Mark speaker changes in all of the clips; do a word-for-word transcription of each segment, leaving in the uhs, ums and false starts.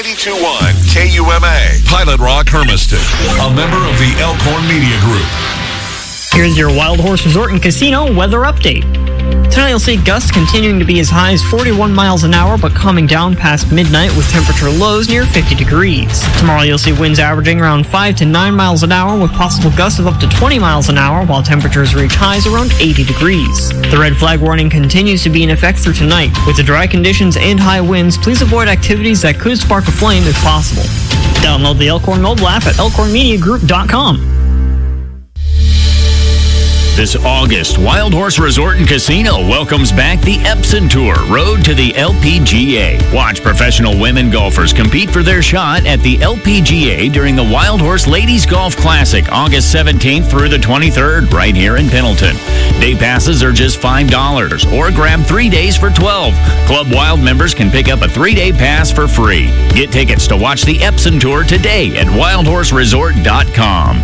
Speaker 1: ninety-two point one K U M A. Pilot Rock Hermiston, a member of the Elkhorn Media Group.
Speaker 2: Here's your Wild Horse Resort and Casino weather update. Tonight you'll see gusts continuing to be as high as forty-one miles an hour, but calming down past midnight with temperature lows near fifty degrees. Tomorrow you'll see winds averaging around five to nine miles an hour with possible gusts of up to twenty miles an hour, while temperatures reach highs around eighty degrees. The red flag warning continues to be in effect through tonight. With the dry conditions and high winds, please avoid activities that could spark a flame if possible. Download the Elkhorn mobile app at elkhorn media group dot com.
Speaker 3: This August, Wild Horse Resort and Casino welcomes back the Epson Tour, Road to the L P G A. Watch professional women golfers compete for their shot at the L P G A during the Wild Horse Ladies Golf Classic, August seventeenth through the twenty-third, right here in Pendleton. Day passes are just five dollars, or grab three days for twelve dollars. Club Wild members can pick up a three-day pass for free. Get tickets to watch the Epson Tour today at wild horse resort dot com.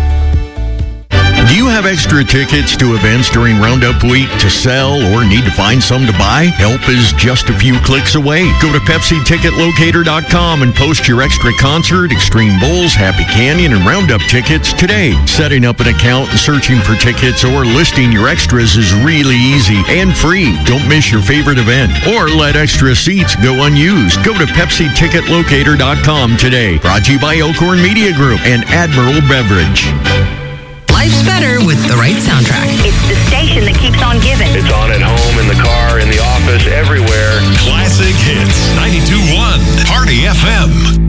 Speaker 4: Do you have extra tickets to events during Roundup Week to sell or need to find some to buy? Help is just a few clicks away. Go to Pepsi Ticket Locator dot com and post your extra concert, Extreme Bulls, Happy Canyon, and Roundup tickets today. Setting up an account and searching for tickets or listing your extras is really easy and free. Don't miss your favorite event or let extra seats go unused. Go to Pepsi Ticket Locator dot com today. Brought to you by Elkhorn Media Group and Admiral Beverage.
Speaker 5: Life's better with the right soundtrack.
Speaker 6: It's the station that keeps on giving.
Speaker 7: It's on at home, in the car, in the office, everywhere.
Speaker 1: Classic Hits, ninety-two point one Party F M.